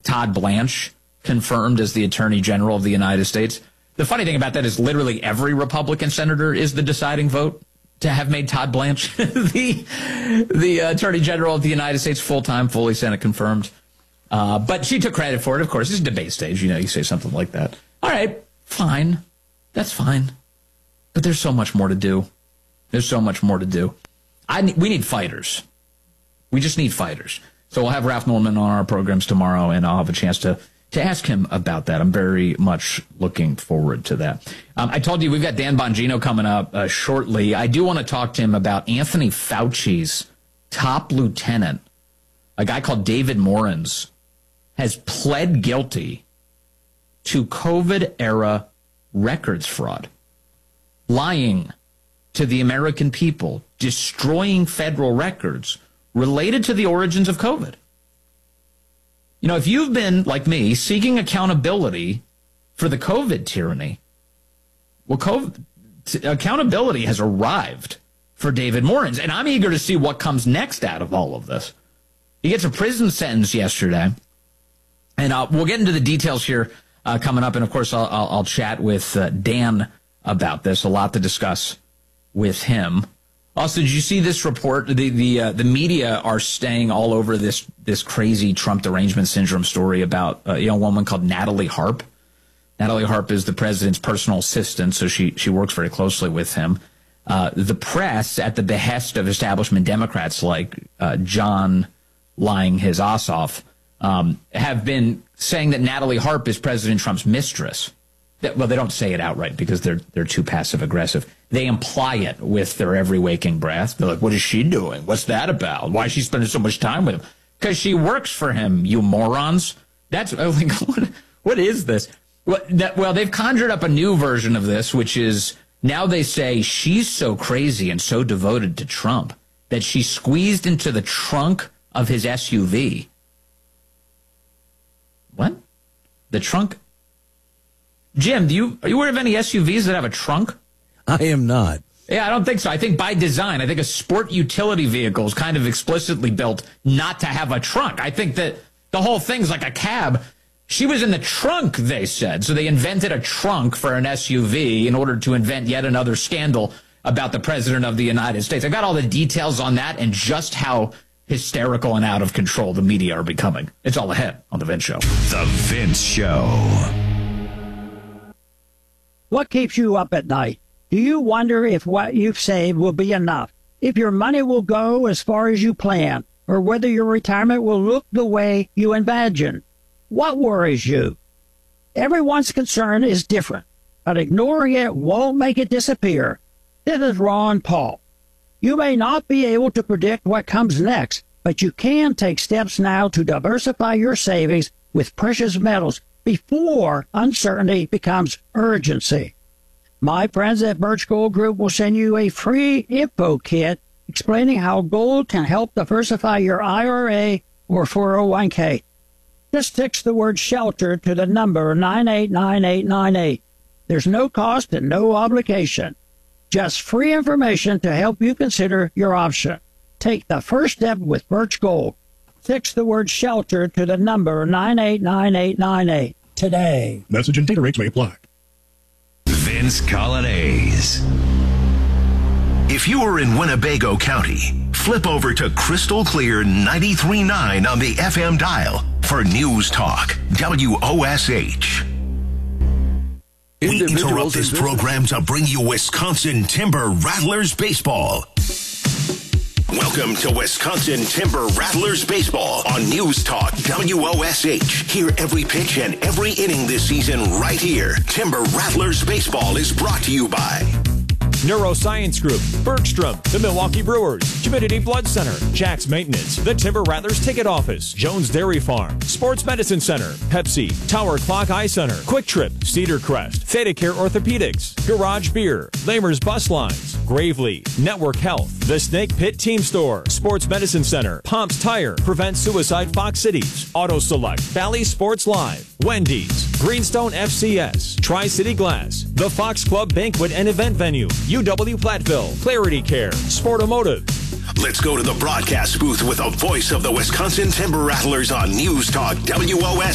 Todd Blanche confirmed as the Attorney General of the United States. The funny thing about that is literally every Republican senator is the deciding vote to have made Todd Blanche the Attorney General of the United States full-time, fully Senate confirmed. But she took credit for it, of course. It's a debate stage. You know, you say something like that. All right, fine. That's fine. But there's so much more to do. There's so much more to do. We need fighters. We just need fighters. So we'll have Ralph Norman on our programs tomorrow, and I'll have a chance to ask him about that. I'm very much looking forward to that. I told you we've got Dan Bongino coming up shortly. I do want to talk to him about Anthony Fauci's top lieutenant, a guy called David Morans, has pled guilty to COVID-era records fraud, lying to the American people, destroying federal records related to the origins of COVID. You know, if you've been, like me, seeking accountability for the COVID tyranny, well, accountability has arrived for David Morans, and I'm eager to see what comes next out of all of this. He gets a prison sentence yesterday, and we'll get into the details here coming up, and of course I'll chat with Dan about this. A lot to discuss with him. Also, did you see this report? The media are staying all over this crazy Trump derangement syndrome story about a young woman called Natalie Harp. Natalie Harp is the president's personal assistant, so she works very closely with him. The press, at the behest of establishment Democrats like John lying his ass off, have been saying that Natalie Harp is President Trump's mistress. Well, they don't say it outright because they're too passive aggressive. They imply it with their every waking breath. They're like, "What is she doing? What's that about? Why is she spending so much time with him?" Because she works for him, you morons. That's like, what is this? Well, they've conjured up a new version of this, which is now they say she's so crazy and so devoted to Trump that she squeezed into the trunk of his SUV. What? The trunk? Jim, are you aware of any SUVs that have a trunk? I am not. Yeah, I don't think so. I think by design, I think a sport utility vehicle is kind of explicitly built not to have a trunk. I think that the whole thing's like a cab. She was in the trunk, they said. So they invented a trunk for an SUV in order to invent yet another scandal about the president of the United States. I got all the details on that and just how hysterical and out of control the media are becoming. It's all ahead on The Vince Show. The Vince Show. What keeps you up at night? Do you wonder if what you've saved will be enough? If your money will go as far as you plan? Or whether your retirement will look the way you imagine? What worries you? Everyone's concern is different, but ignoring it won't make it disappear. This is Ron Paul. You may not be able to predict what comes next, but you can take steps now to diversify your savings with precious metals before uncertainty becomes urgency. My friends at Birch Gold Group will send you a free info kit explaining how gold can help diversify your IRA or 401k. Just text the word SHELTER to the number 989898. There's no cost and no obligation. Just free information to help you consider your option. Take the first step with Birch Gold. Text the word SHELTER to the number 989898 today. Message and data rates may apply. Vince Colonnese. If you are in Winnebago County, flip over to Crystal Clear 93.9 on the FM dial for News Talk, WOSH. We interrupt this program to bring you Wisconsin Timber Rattlers baseball. Welcome to Wisconsin Timber Rattlers baseball on News Talk WOSH. Hear every pitch and every inning this season right here. Timber Rattlers baseball is brought to you by Neuroscience Group, Bergstrom, the Milwaukee Brewers, Humidity Blood Center, Jack's Maintenance, the Timber Rattlers Ticket Office, Jones Dairy Farm, Sports Medicine Center, Pepsi, Tower Clock Eye Center, Quick Trip, Cedar Crest, ThedaCare Orthopedics, Garage Beer, Lamer's Bus Lines, Gravely, Network Health, the Snake Pit Team Store, Sports Medicine Center, Pomps Tire, Prevent Suicide Fox Cities, Auto Select, Valley Sports Live, Wendy's, Greenstone FCS, Tri-City Glass, the Fox Club Banquet and Event Venue, UW Platteville, Clarity Care, Sportomotive. Let's go to the broadcast booth with a voice of the Wisconsin Timber Rattlers on News Talk WOS.